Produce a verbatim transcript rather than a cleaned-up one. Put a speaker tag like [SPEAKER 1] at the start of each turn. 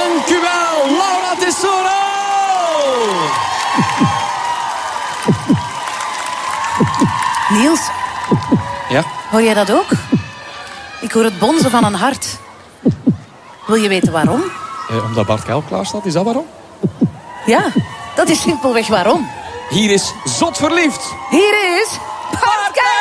[SPEAKER 1] Dank u wel, Laura Tesoro!
[SPEAKER 2] Niels.
[SPEAKER 1] Ja?
[SPEAKER 2] Hoor jij dat ook? Ik hoor het bonzen van een hart. Wil je weten waarom?
[SPEAKER 1] Eh, omdat Bart Kuil klaar staat, is dat waarom?
[SPEAKER 2] Ja, dat is simpelweg waarom.
[SPEAKER 1] Hier is Zot Verliefd.
[SPEAKER 2] Hier is